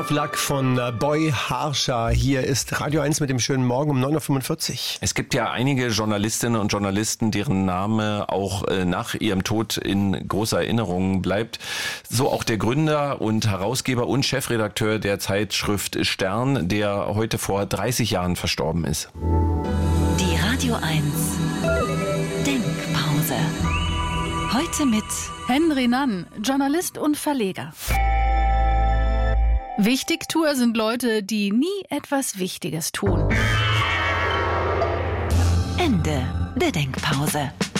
Tough Luck von Boy Harsha. Hier ist Radio 1 mit dem schönen Morgen um 9.45 Uhr. Es gibt ja einige Journalistinnen und Journalisten, deren Name auch nach ihrem Tod in großer Erinnerung bleibt. So auch der Gründer und Herausgeber und Chefredakteur der Zeitschrift Stern, der heute vor 30 Jahren verstorben ist. Die Radio 1 Denkpause. Heute mit Henry Nann, Journalist und Verleger. Wichtigtuer sind Leute, die nie etwas Wichtiges tun. Ende der Denkpause.